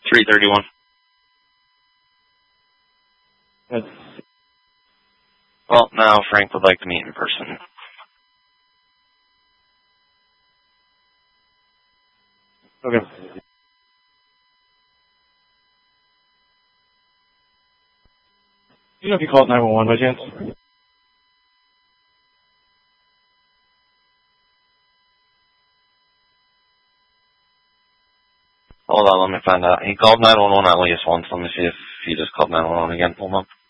331. Well, now Frank would like to meet in person. Okay. Do you know if you called 911 by chance? Hold on, let me find out. He called 911 at least once. Let me see if he just called 911 again. Hold on.